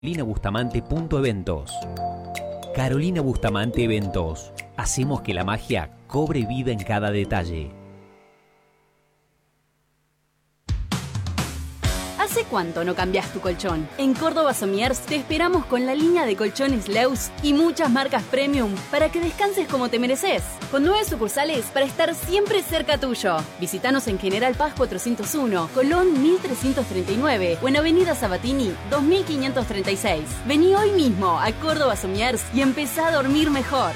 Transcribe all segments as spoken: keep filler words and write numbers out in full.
Carolina Bustamante punto eventos. Carolina Bustamante Eventos. Hacemos que la magia cobre vida en cada detalle. ¿Hace cuánto no cambias tu colchón? En Córdoba Somiers te esperamos con la línea de colchones Leus y muchas marcas premium para que descanses como te mereces. Con nueve sucursales para estar siempre cerca tuyo. Visítanos en General Paz cuatrocientos uno, Colón mil trescientos treinta y nueve o en Avenida Sabatini dos mil quinientos treinta y seis. Vení hoy mismo a Córdoba Somiers y empezá a dormir mejor.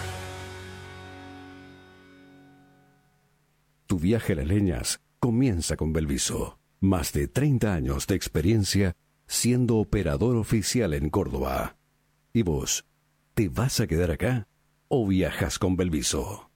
Tu viaje a las leñas comienza con Belviso. Más de treinta años de experiencia siendo operador oficial en Córdoba. ¿Y vos, te vas a quedar acá o viajas con Belviso?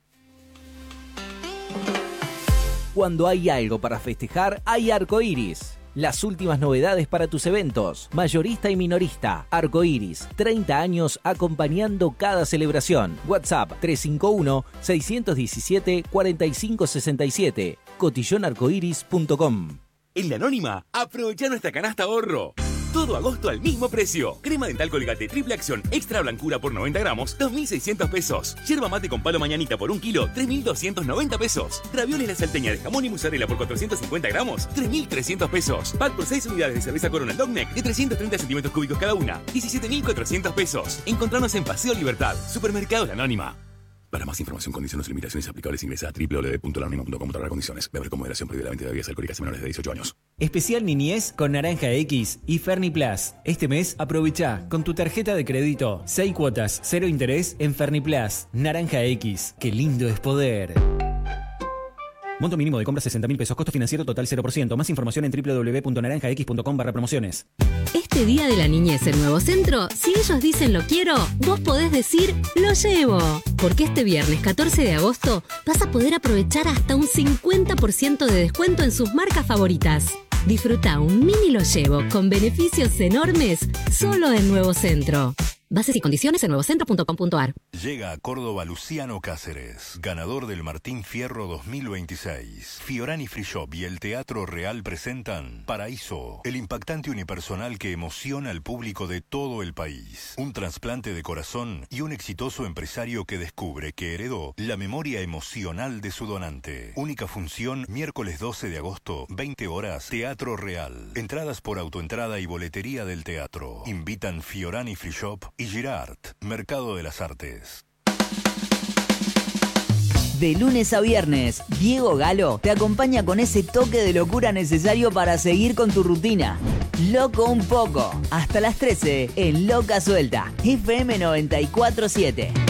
Cuando hay algo para festejar, hay Arcoiris. Las últimas novedades para tus eventos, mayorista y minorista. Arcoiris, treinta años acompañando cada celebración. WhatsApp tres cinco uno, seis uno siete, cuatro cinco seis siete. cotillón arcoiris punto com. En La Anónima, aprovecha nuestra canasta ahorro. Todo agosto al mismo precio. Crema dental Colgate triple acción extra blancura por noventa gramos, dos mil seiscientos pesos. Yerba mate con palo mañanita por un kilo, tres mil doscientos noventa pesos. Ravioles La Salteña de jamón y mozzarella por cuatrocientos cincuenta gramos, tres mil trescientos pesos. Pack por seis unidades de cerveza Corona Dogneck de trescientos treinta centímetros cúbicos cada una, diecisiete mil cuatrocientos pesos. Encontrarnos en Paseo Libertad, Supermercado La Anónima. Para más información, condiciones y limitaciones aplicables, ingresa a doble u doble u doble u punto la anónima punto com barra condiciones. Beber con moderación, prohibida la venta de bebidas alcohólicas a menores de dieciocho años. Especial Niñez con Naranja X y Ferniplas. Este mes aprovecha con tu tarjeta de crédito seis cuotas, cero interés en Ferniplas. Naranja X. Qué lindo es poder. Monto mínimo de compra sesenta mil pesos. Costo financiero total cero por ciento. Más información en doble u doble u doble u punto naranja x punto com barra promociones. Este Día de la Niñez en Nuevo Centro, si ellos dicen lo quiero, vos podés decir lo llevo. Porque este viernes catorce de agosto vas a poder aprovechar hasta un cincuenta por ciento de descuento en sus marcas favoritas. Disfruta un mini lo llevo con beneficios enormes solo en Nuevo Centro. Bases y condiciones en nuevocentro punto com punto ar. Llega a Córdoba Luciano Cáceres, ganador del Martín Fierro dos mil veintiséis. Fiorani Free Shop y el Teatro Real presentan Paraíso, el impactante unipersonal que emociona al público de todo el país. Un trasplante de corazón y un exitoso empresario que descubre que heredó la memoria emocional de su donante. Única función, miércoles doce de agosto, veinte horas, Teatro Real. Entradas por autoentrada y boletería del teatro. Invitan Fiorani Free Shop y Girard, Mercado de las Artes. De lunes a viernes, Diego Galo te acompaña con ese toque de locura necesario para seguir con tu rutina. Loco un poco, hasta las trece en Loca Suelta, F M noventa y cuatro punto siete.